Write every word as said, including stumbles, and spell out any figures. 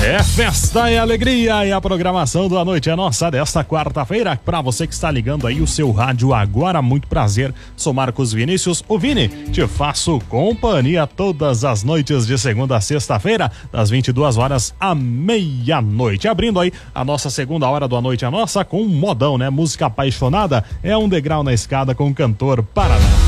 É festa e alegria, e a programação da noite é nossa desta quarta-feira. Para você que está ligando aí o seu rádio agora, muito prazer. Sou Marcos Vinícius, o Vini. Te faço companhia todas as noites de segunda a sexta-feira, das vinte e duas horas à meia-noite. Abrindo aí a nossa segunda hora do A Noite é Nossa com um modão, né? Música apaixonada é um degrau na escada com o cantor Paraná.